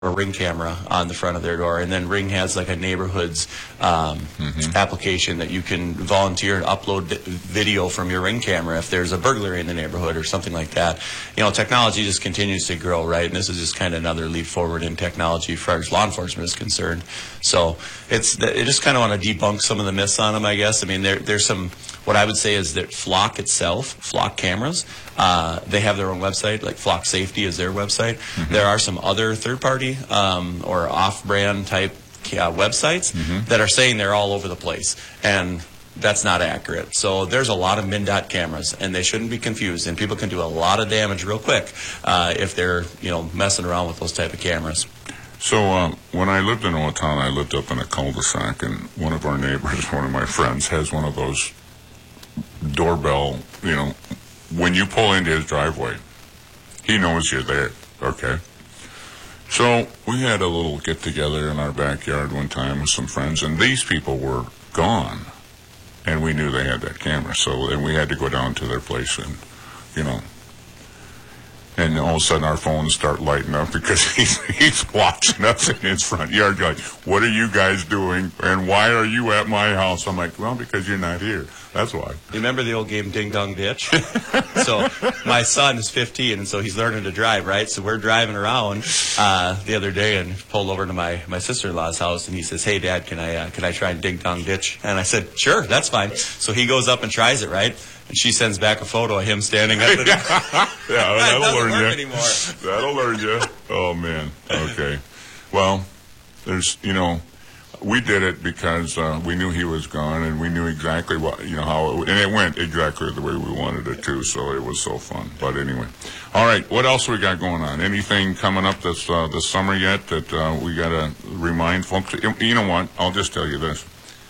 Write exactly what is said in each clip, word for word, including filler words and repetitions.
a Ring camera on the front of their door, and then Ring has like a neighborhoods um, mm-hmm. application that you can volunteer and upload video from your Ring camera if there's a burglary in the neighborhood or something like that. You know, technology just continues to grow, right? And this is just kind of another leap forward in technology as far as law enforcement is concerned. So it's I just kind of want to debunk some of the myths on them, I guess. I mean, there, there's some, what I would say is that Flock itself, Flock cameras, uh, they have their own website, like Flock Safety is their website. Mm-hmm. There are some other third-party um, or off-brand type uh, websites mm-hmm. that are saying they're all over the place, and that's not accurate. So there's a lot of MnDOT cameras, and they shouldn't be confused, and people can do a lot of damage real quick uh, if they're, you know, messing around with those type of cameras. So uh, when I lived in Old Town, I lived up in a cul-de-sac, and one of our neighbors, one of my friends, has one of those doorbell, you know, when you pull into his driveway, he knows you're there, okay? So we had a little get-together in our backyard one time with some friends, and these people were gone, and we knew they had that camera, so then we had to go down to their place and, you know, and all of a sudden our phones start lighting up because he's, he's watching us in his front yard going, what are you guys doing, and why are you at my house? I'm like, well, because you're not here. That's why. You remember the old game Ding Dong Ditch? So my son is fifteen, and so he's learning to drive, right? So we're driving around uh, the other day and pulled over to my, my sister-in-law's house, and he says, hey, Dad, can I uh, can I try and Ding Dong Ditch? And I said, sure, that's fine. So he goes up and tries it, right? And she sends back a photo of him standing at the yeah, that'll learn you. Anymore. That'll learn you. Oh, man. Okay. Well, there's, you know, we did it because uh, we knew he was gone, and we knew exactly what, you know, how it, and it went exactly the way we wanted it to, so it was so fun. But anyway. All right, what else we got going on? Anything coming up this, uh, this summer yet that uh, we got to remind folks? You know what? I'll just tell you this.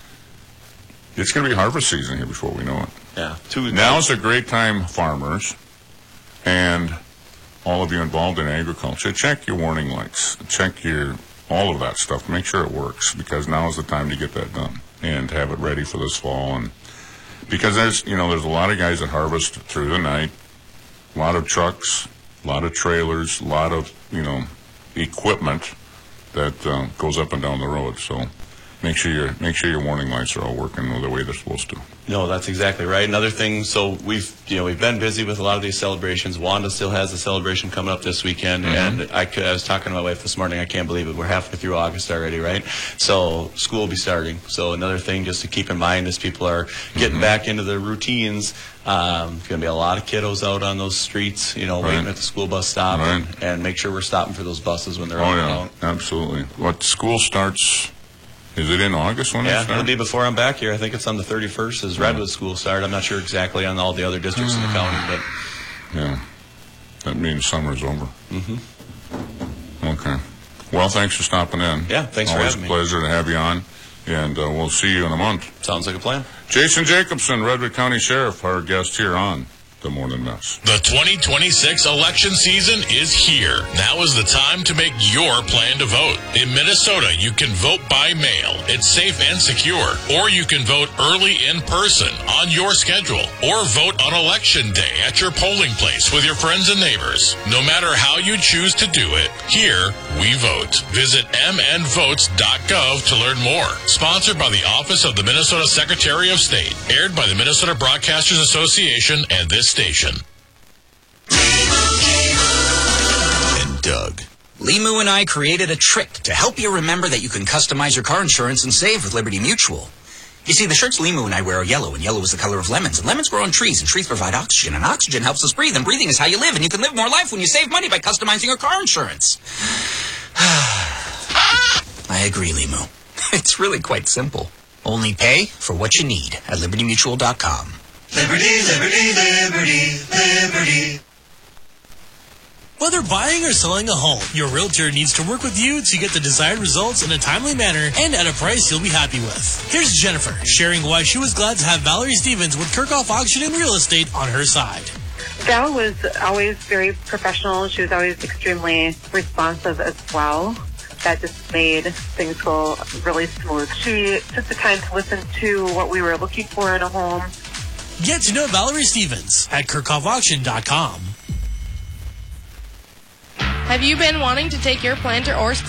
It's going to be harvest season here before we know it. Yeah. Now's a great time, farmers, and all of you involved in agriculture. Check your warning lights. Check your all of that stuff. Make sure it works, because now is the time to get that done and have it ready for this fall. And because there's, you know, there's a lot of guys that harvest through the night, a lot of trucks, a lot of trailers, a lot of, you know, equipment that uh, goes up and down the road. So make sure your make sure your warning lights are all working the way they're supposed to. No, that's exactly right. Another thing, so we've you know we've been busy with a lot of these celebrations. Wanda still has a celebration coming up this weekend, mm-hmm. and I, could, I was talking to my wife this morning. I can't believe it. We're halfway through August already, right? So school will be starting. So another thing just to keep in mind as people are getting mm-hmm. back into their routines. Um, there's going to be a lot of kiddos out on those streets, you know, right. waiting at the school bus stop, right. and, and make sure we're stopping for those buses when they're oh, out yeah, and out. Absolutely. What school starts? Is it in August when yeah, it starts? It'll be before I'm back here. I think it's on the thirty-first as Redwood School start. I'm not sure exactly on all the other districts in the county, but yeah, that means summer's over. Mm-hmm. Okay. Well, thanks for stopping in. Yeah, thanks Always for having me. Always a pleasure to have you on, and uh, we'll see you in a month. Sounds like a plan. Jason Jacobson, Redwood County Sheriff, our guest here on The Morning Mess. The twenty twenty-six election season is here. Now is the time to make your plan to vote. In Minnesota, you can vote by mail. It's safe and secure. Or you can vote early in person on your schedule. Or vote on election day at your polling place with your friends and neighbors. No matter how you choose to do it, here we vote. Visit m n votes dot gov to learn more. Sponsored by the Office of the Minnesota Secretary of State. Aired by the Minnesota Broadcasters Association and this station. And Doug. Limu and I created a trick to help you remember that you can customize your car insurance and save with Liberty Mutual. You see, the shirts Limu and I wear are yellow, and yellow is the color of lemons, and lemons grow on trees, and trees provide oxygen, and oxygen helps us breathe, and breathing is how you live, and you can live more life when you save money by customizing your car insurance. I agree, Limu. It's really quite simple. Only pay for what you need at liberty mutual dot com. Liberty, liberty, liberty, liberty. Whether buying or selling a home, your realtor needs to work with you to get the desired results in a timely manner and at a price you'll be happy with. Here's Jennifer sharing why she was glad to have Valerie Stevens with Kirchhoff Auction and Real Estate on her side. Val was always very professional. She was always extremely responsive as well. That just made things go really smooth. She took the time to listen to what we were looking for in a home. Get to know Valerie Stevens at kirchhoff auction dot com. Have you been wanting to take your planter or